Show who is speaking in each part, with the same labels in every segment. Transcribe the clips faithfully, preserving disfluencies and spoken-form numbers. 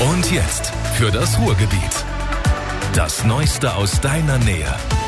Speaker 1: Und jetzt für das Ruhrgebiet. Das Neueste aus deiner Nähe.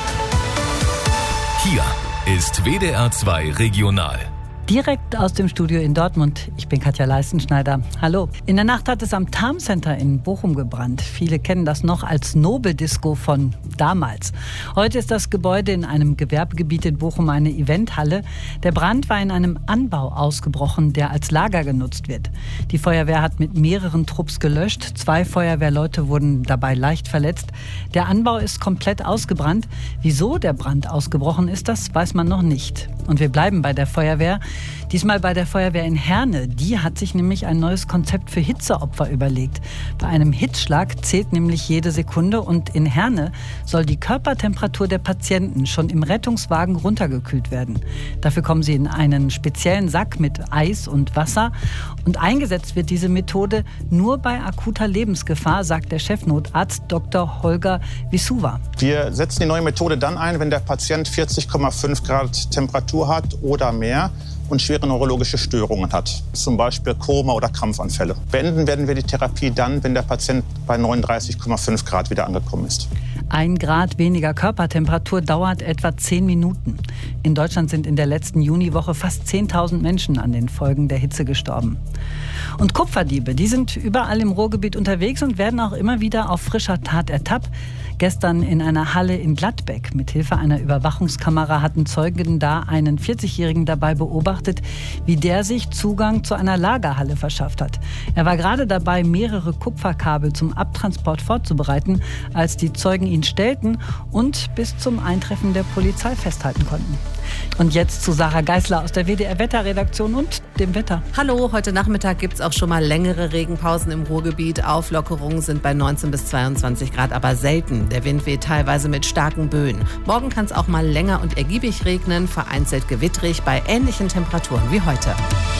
Speaker 1: Hier ist W D R zwei Regional.
Speaker 2: Direkt aus dem Studio in Dortmund. Ich bin Katja Leistenschneider. Hallo. In der Nacht hat es am Tarm Center in Bochum gebrannt. Viele kennen das noch als Nobeldisco von damals. Heute ist das Gebäude in einem Gewerbegebiet in Bochum eine Eventhalle. Der Brand war in einem Anbau ausgebrochen, der als Lager genutzt wird. Die Feuerwehr hat mit mehreren Trupps gelöscht. Zwei Feuerwehrleute wurden dabei leicht verletzt. Der Anbau ist komplett ausgebrannt. Wieso der Brand ausgebrochen ist, das weiß man noch nicht. Und wir bleiben bei der Feuerwehr. Diesmal bei der Feuerwehr in Herne. Die hat sich nämlich ein neues Konzept für Hitzeopfer überlegt. Bei einem Hitzschlag zählt nämlich jede Sekunde und in Herne soll die Körpertemperatur der Patienten schon im Rettungswagen runtergekühlt werden. Dafür kommen sie in einen speziellen Sack mit Eis und Wasser. Und eingesetzt wird diese Methode nur bei akuter Lebensgefahr, sagt der Chefnotarzt Doktor Holger Wisuwa.
Speaker 3: Wir setzen die neue Methode dann ein, wenn der Patient vierzig Komma fünf Grad Temperatur hat oder mehr und schwere neurologische Störungen hat, zum Beispiel Koma oder Krampfanfälle. Beenden werden wir die Therapie dann, wenn der Patient bei neununddreißig Komma fünf Grad wieder angekommen ist.
Speaker 2: Ein Grad weniger Körpertemperatur dauert etwa zehn Minuten. In Deutschland sind in der letzten Juniwoche fast zehntausend Menschen an den Folgen der Hitze gestorben. Und Kupferdiebe, die sind überall im Ruhrgebiet unterwegs und werden auch immer wieder auf frischer Tat ertappt. Gestern in einer Halle in Gladbeck. Mit Hilfe einer Überwachungskamera hatten Zeugen da einen vierzigjährigen dabei beobachtet, wie der sich Zugang zu einer Lagerhalle verschafft hat. Er war gerade dabei, mehrere Kupferkabel zum Abtransport vorzubereiten, als die Zeugen ihn stellten und bis zum Eintreffen der Polizei festhalten konnten. Und jetzt zu Sarah Geisler aus der W D R-Wetterredaktion und dem Wetter.
Speaker 4: Hallo, heute Nachmittag gibt es auch schon mal längere Regenpausen im Ruhrgebiet. Auflockerungen sind bei neunzehn bis zweiundzwanzig Grad, aber selten. Der Wind weht teilweise mit starken Böen. Morgen kann es auch mal länger und ergiebig regnen, vereinzelt gewittrig bei ähnlichen Temperaturen wie heute.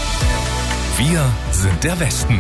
Speaker 1: Wir sind der Westen.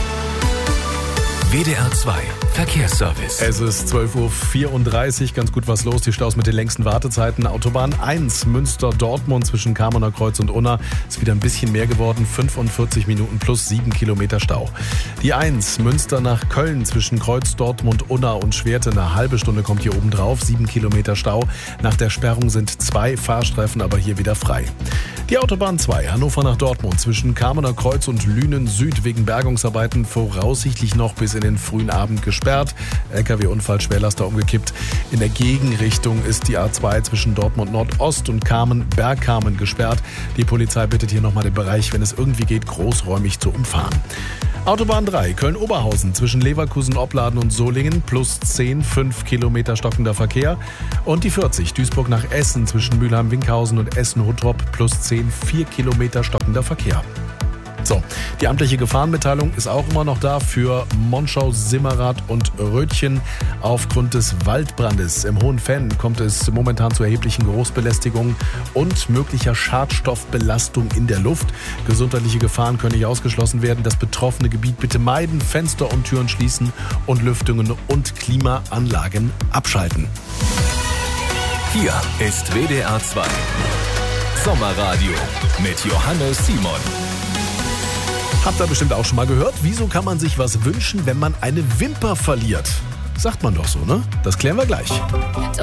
Speaker 1: W D R zwei Verkehrsservice.
Speaker 5: Es ist zwölf Uhr vierunddreißig, ganz gut was los. Die Staus mit den längsten Wartezeiten. Autobahn eins, Münster-Dortmund zwischen Kamener Kreuz und Unna. Ist wieder ein bisschen mehr geworden. fünfundvierzig Minuten plus sieben Kilometer Stau. Die eins, Münster nach Köln zwischen Kreuz, Dortmund, Unna und Schwerte. Eine halbe Stunde kommt hier oben drauf. sieben Kilometer Stau. Nach der Sperrung sind zwei Fahrstreifen aber hier wieder frei. Die Autobahn zwei, Hannover nach Dortmund zwischen Kamener Kreuz und Lünen Süd wegen Bergungsarbeiten voraussichtlich noch bis in den frühen Abend gesperrt. L K W-Unfall, Schwerlaster umgekippt. In der Gegenrichtung ist die A zwei zwischen Dortmund Nordost und Kamen-Bergkamen gesperrt. Die Polizei bittet hier nochmal den Bereich, wenn es irgendwie geht, großräumig zu umfahren. Autobahn drei, Köln-Oberhausen zwischen Leverkusen, Opladen und Solingen plus zehn, fünf Kilometer stockender Verkehr. Und die vierzig, Duisburg nach Essen zwischen Mülheim-Winkhausen und Essen-Huttrop plus zehn, vier Kilometer stockender Verkehr. So, die amtliche Gefahrenmitteilung ist auch immer noch da für Monschau, Simmerath und Rötchen. Aufgrund des Waldbrandes im Hohenfenn kommt es momentan zu erheblichen Geruchsbelästigungen und möglicher Schadstoffbelastung in der Luft. Gesundheitliche Gefahren können nicht ausgeschlossen werden. Das betroffene Gebiet bitte meiden, Fenster und Türen schließen und Lüftungen und Klimaanlagen abschalten.
Speaker 1: Hier ist W D R zwei Sommerradio mit Johannes Simon.
Speaker 5: Habt ihr bestimmt auch schon mal gehört, wieso kann man sich was wünschen, wenn man eine Wimper verliert? Sagt man doch so, ne? Das klären wir gleich.